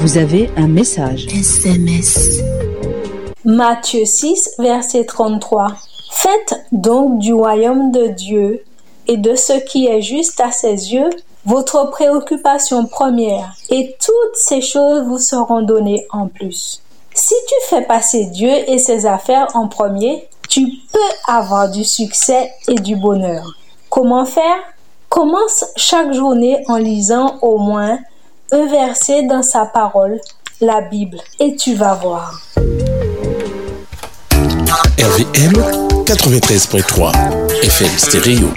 Vous avez un message. SMS. Matthieu 6, verset 33. Faites donc du royaume de Dieu et de ce qui est juste à ses yeux votre préoccupation première, et toutes ces choses vous seront données en plus. Si tu fais passer Dieu et ses affaires en premier, tu peux avoir du succès et du bonheur. Comment faire? Commence chaque journée en lisant au moins un verset dans sa parole, la Bible, et tu vas voir. RVM 93.3 FM Stéréo.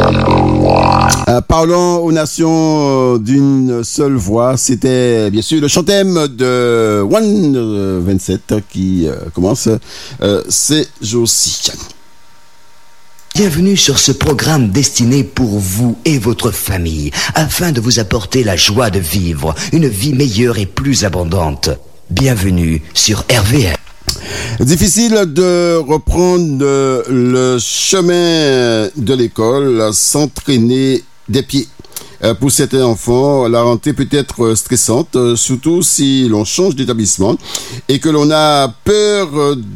Parlons aux nations d'une seule voix. C'était bien sûr le chantème de One 27 qui commence ces jours-ci. Bienvenue sur ce programme destiné pour vous et votre famille, afin de vous apporter la joie de vivre une vie meilleure et plus abondante. Bienvenue sur RVM. Difficile de reprendre le chemin de l'école sans traîner des pieds. Pour certains enfants, la rentrée peut être stressante, surtout si l'on change d'établissement et que l'on a peur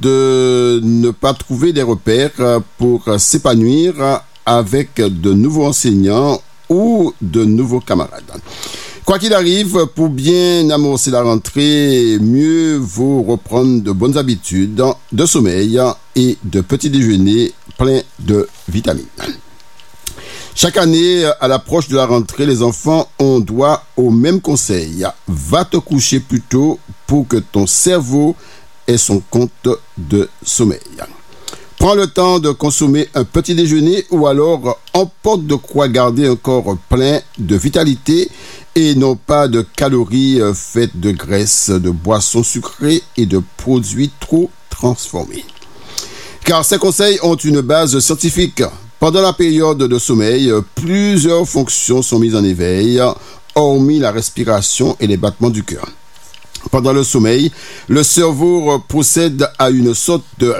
de ne pas trouver des repères pour s'épanouir avec de nouveaux enseignants ou de nouveaux camarades. Quoi qu'il arrive, pour bien amorcer la rentrée, mieux vaut reprendre de bonnes habitudes de sommeil et de petit déjeuner plein de vitamines. Chaque année, à l'approche de la rentrée, les enfants ont droit au même conseil. Va te coucher plus tôt pour que ton cerveau ait son compte de sommeil. Prends le temps de consommer un petit déjeuner ou alors emporte de quoi garder un corps plein de vitalité et non pas de calories faites de graisse, de boissons sucrées et de produits trop transformés. Car ces conseils ont une base scientifique. Pendant la période de sommeil, plusieurs fonctions sont mises en éveil, hormis la respiration et les battements du cœur. Pendant le sommeil, le cerveau procède à une sorte de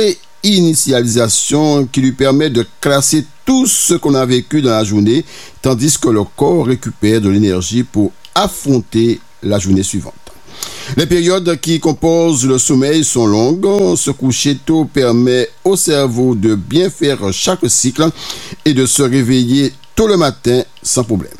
réinitialisation qui lui permet de classer tout ce qu'on a vécu dans la journée, tandis que le corps récupère de l'énergie pour affronter la journée suivante. Les périodes qui composent le sommeil sont longues. Se coucher tôt permet au cerveau de bien faire chaque cycle et de se réveiller tôt le matin sans problème.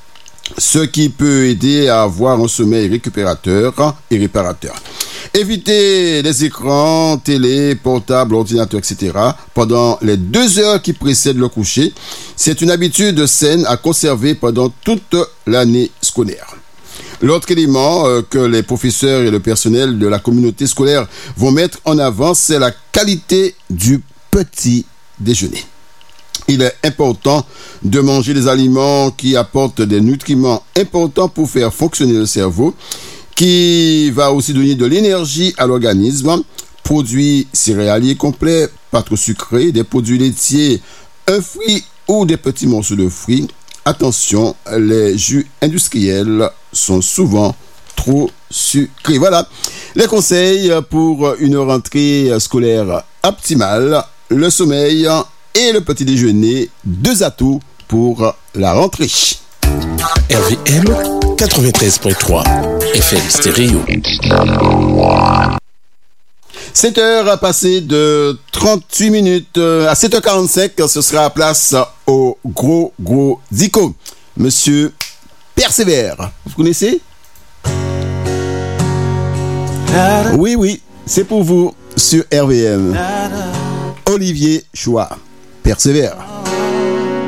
Ce qui peut aider à avoir un sommeil récupérateur et réparateur. Évitez les écrans, télé, portables, ordinateurs, etc. pendant les 2 heures qui précèdent le coucher. C'est une habitude saine à conserver pendant toute l'année scolaire. L'autre élément que les professeurs et le personnel de la communauté scolaire vont mettre en avant, c'est la qualité du petit déjeuner. Il est important de manger des aliments qui apportent des nutriments importants pour faire fonctionner le cerveau, qui va aussi donner de l'énergie à l'organisme. Produits céréaliers complets, pas trop sucrés, des produits laitiers, un fruit ou des petits morceaux de fruits. Attention, les jus industriels sont souvent trop sucrés. Voilà les conseils pour une rentrée scolaire optimale, le sommeil et le petit déjeuner, 2 atouts pour la rentrée. RVM 93.3 FM Stéréo. 7 heures passées de 38 minutes. À 7h45, ce sera à place au gros Zico. Monsieur Persévère. Vous connaissez? Oui, c'est pour vous sur RVM. Olivier Choix. Persévère.